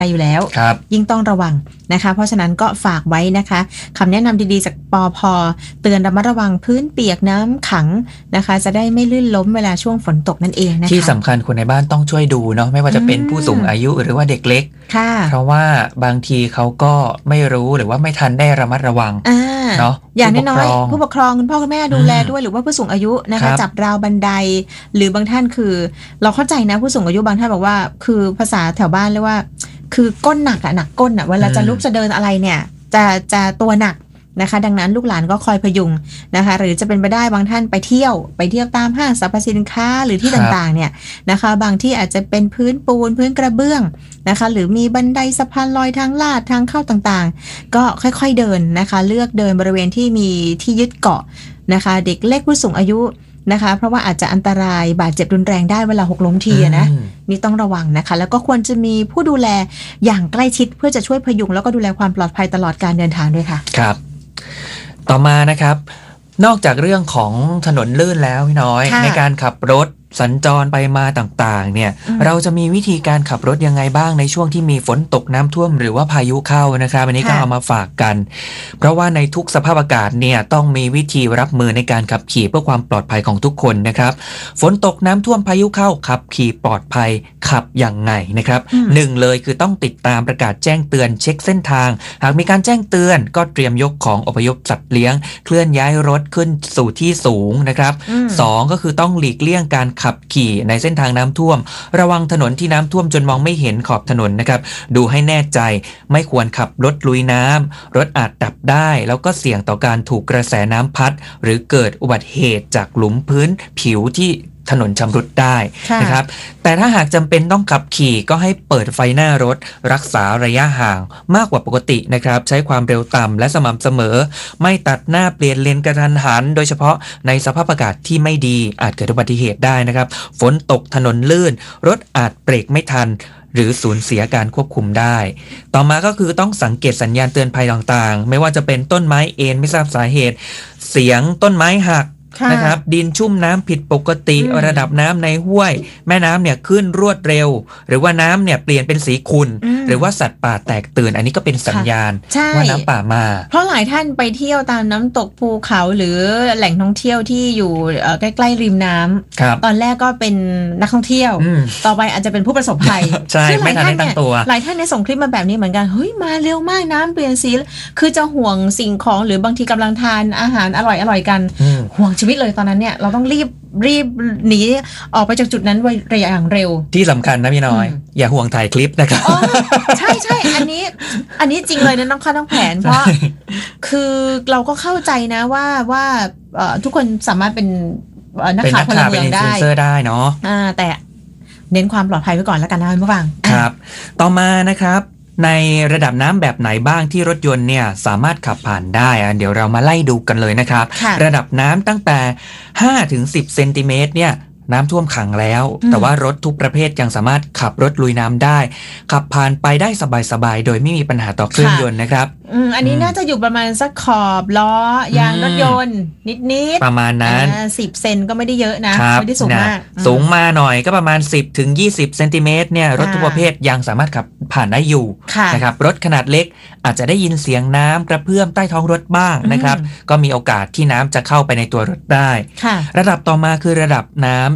อยู่แล้วยิ่งต้องระวังนะคะเพราะฉะนั้นก็ฝากไว้นะคะคำแนะนำดีๆจากปพ.เตือนระมัดระวังพื้นเปียกน้ำขังนะคะจะได้ไม่ลื่นล้มเวลาช่วงฝนตกนั่นเองนะคะที่สำคัญคนในบ้านต้องช่วยดูเนาะไม่ว่าจะเป็นผู้สูงอายุหรือว่าเด็กเล็กเพราะว่าบางทีเขาก็ไม่รู้หรือว่าไม่ทันได้ระมัดระวังเนาะอย่างน้อยๆผู้ปกครองคุณพ่อคุณแม่ดูแลด้วยหรือว่าผู้สูงอายุนะคะจับราวบันไดหรือบางท่านคือเราเข้าใจนะผู้สูงอายุบางท่านบอกว่าคือภาษาแถวบ้านเรียกว่าคือก้นหนักก้นเวลาจะลุกจะเดินอะไรเนี่ยจะตัวหนักนะคะดังนั้นลูกหลานก็คอยพยุงนะคะหรือจะเป็นไปได้บางท่านไปเที่ยวตามห้างสรรพสินค้าหรือที่ต่างๆเนี่ยนะคะบางที่อาจจะเป็นพื้นปูนพื้นกระเบื้องนะคะหรือมีบันไดสะพานลอยทางลาดทางเข้าต่างๆก็ค่อยๆเดินนะคะเลือกเดินบริเวณที่มีที่ยึดเกาะนะคะเด็กเล็กผู้สูงอายุนะคะเพราะว่าอาจจะอันตรายบาดเจ็บรุนแรงได้เวลาหกล้มทีนะนี่ต้องระวังนะคะแล้วก็ควรจะมีผู้ดูแลอย่างใกล้ชิดเพื่อจะช่วยพยุงแล้วก็ดูแลความปลอดภัยตลอดการเดินทางด้วยค่ะครับต่อมานะครับนอกจากเรื่องของถนนลื่นแล้วพี่น้อยในการขับรถสัญจรไปมาต่างๆเนี่ยเราจะมีวิธีการขับรถยังไงบ้างในช่วงที่มีฝนตกน้ำท่วมหรือว่าพายุเข้านะครับอันนี้ก็เอามาฝากกันเพราะว่าในทุกสภาพอากาศเนี่ยต้องมีวิธีรับมือในการขับขี่เพื่อความปลอดภัยของทุกคนนะครับฝนตกน้ำท่วมพายุเข้าขับขี่ปลอดภัยขับอย่างไงนะครับหนึ่งเลยคือต้องติดตามประกาศแจ้งเตือนเช็คเส้นทางหากมีการแจ้งเตือนก็เตรียมยกของอพยพสัตว์เลี้ยงเคลื่อนย้ายรถขึ้นสู่ที่สูงนะครับสองก็คือต้องหลีกเลี่ยงการขับขี่ในเส้นทางน้ำท่วมระวังถนนที่น้ำท่วมจนมองไม่เห็นขอบถนนนะครับดูให้แน่ใจไม่ควรขับรถลุยน้ำรถอาจดับได้แล้วก็เสี่ยงต่อการถูกกระแสน้ำพัดหรือเกิดอุบัติเหตุจากหลุมพื้นผิวที่ถนนชำรุดได้นะครับแต่ถ้าหากจำเป็นต้องขับขี่ก็ให้เปิดไฟหน้ารถรักษาระยะห่างมากกว่าปกตินะครับใช้ความเร็วต่ำและสม่ำเสมอไม่ตัดหน้าเปลี่ยนเลนกระทันหันโดยเฉพาะในสภาพอากาศที่ไม่ดีอาจเกิดอุบัติเหตุได้นะครับฝนตกถนนลื่นรถอาจเบรกไม่ทันหรือสูญเสียการควบคุมได้ต่อมาก็คือต้องสังเกตสัญญาณเตือนภัยต่างๆไม่ว่าจะเป็นต้นไม้เอ็นไม่ทราบสาเหตุเสียงต้นไม้หักนะครับดินชุ่มน้ำผิดปกติระดับน้ำในห้วยแม่น้ำเนี่ยขึ้นรวดเร็วหรือว่าน้ำเนี่ยเปลี่ยนเป็นสีขุ่นหรือว่าสัตว์ป่าแตกตื่นอันนี้ก็เป็นสัญญาณว่าน้ำป่ามาเพราะหลายท่านไปเที่ยวตามน้ำตกภูเขาหรือแหล่งท่องเที่ยวที่อยู่ใกล้ๆริมน้ำตอนแรกก็เป็นนักท่องเที่ยวต่อไปอาจจะเป็นผู้ประสบภัยซึ่งหลายท่านเนี่ยหลายท่านเนี่ยส่งคลิปมาแบบนี้เหมือนกันเฮ้ยมาเร็วมากน้ำเปลี่ยนสีคือจะห่วงสิ่งของหรือบางทีกำลังทานอาหารอร่อยๆกันห่วงชีวิตเลยตอนนั้นเนี่ยเราต้องรีบหนีออกไปจากจุดนั้นไวอย่างเร็วที่สำคัญนะพี่น้อยอย่าห่วงถ่ายคลิปนะครับใช่อันนี้จริงเลยนะน้องแผนเพราะคือเราก็เข้าใจนะว่าทุกคนสามารถเป็นนักข่าวพลเมืองได้เนาะแต่เน้นความปลอดภัยไว้ก่อนแล้วกันนะคุณผู้ฟังครับต่อมานะครับในระดับน้ำแบบไหนบ้างที่รถยนต์เนี่ยสามารถขับผ่านได้เดี๋ยวเรามาไล่ดูกันเลยนะครับระดับน้ำตั้งแต่5-10 เซนติเมตรเนี่ยน้ำท่วมขังแล้วแต่ว่ารถทุกประเภทยังสามารถขับรถลุยน้ำได้ขับผ่านไปได้สบายๆโดยไม่มีปัญหาต่อเครื่องยนต์นะครับอันนี้น่าจะอยู่ประมาณสักขอบล้อยางรถยนต์นิดๆประมาณนั้น 10 เซนก็ไม่ได้เยอะนะไม่ได้สูงมากสูงมาหน่อยก็ประมาณ10-20 เซนติเมตรเนี่ยรถทุกประเภทยังสามารถขับผ่านได้อยู่นะครับรถขนาดเล็กอาจจะได้ยินเสียงน้ำกระเพื่อมใต้ท้องรถบ้างนะครับก็มีโอกาสที่น้ำจะเข้าไปในตัวรถได้ระดับต่อมาคือระดับน้ำ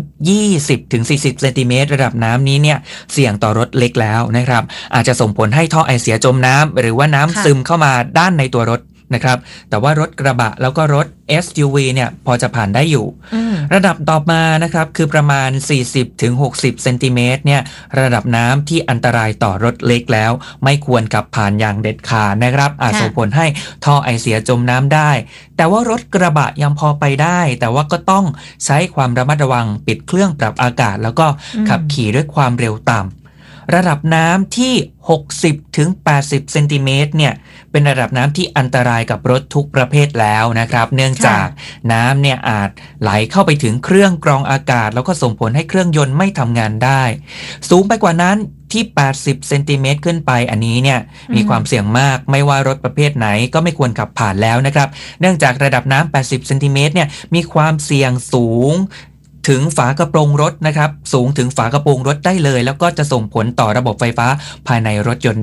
20-40 เซนติเมตรระดับน้ำนี้เนี่ยเสี่ยงต่อรถเล็กแล้วนะครับอาจจะส่งผลให้ท่อไอเสียจมน้ำหรือว่าน้ำซึมเข้ามาด้านในตัวรถนะครับแต่ว่ารถกระบะแล้วก็รถ SUV เนี่ยพอจะผ่านได้อยู่ระดับต่อมานะครับคือประมาณ40-60 เซนติเมตรเนี่ยระดับน้ำที่อันตรายต่อรถเล็กแล้วไม่ควรขับผ่านอย่างเด็ดขาดนะครับอาจส่งผลให้ท่อไอเสียจมน้ำได้แต่ว่ารถกระบะยังพอไปได้แต่ว่าก็ต้องใช้ความระมัดระวังปิดเครื่องปรับอากาศแล้วก็ขับขี่ด้วยความเร็วต่ำระดับน้ำที่60-80 เซนติเมตรเนี่ยเป็นระดับน้ำที่อันตรายกับรถทุกประเภทแล้วนะครับเนื่องจากน้ำเนี่ยอาจไหลเข้าไปถึงเครื่องกรองอากาศแล้วก็ส่งผลให้เครื่องยนต์ไม่ทำงานได้สูงไปกว่านั้นที่80 เซนติเมตรขึ้นไปอันนี้เนี่ยมีความเสี่ยงมากไม่ว่ารถประเภทไหนก็ไม่ควรขับผ่านแล้วนะครับเนื่องจากระดับน้ำ80 เซนติเมตรเนี่ยมีความเสี่ยงสูงถึงฝากระโปรงรถนะครับสูงถึงฝากระโปรงรถได้เลยแล้วก็จะส่งผลต่อระบบไฟฟ้าภายในรถยนต์